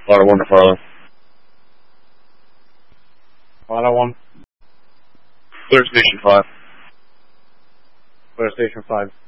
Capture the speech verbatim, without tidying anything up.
Ladder one to Farlow. Ladder one. Clear Station five. Clear Station five.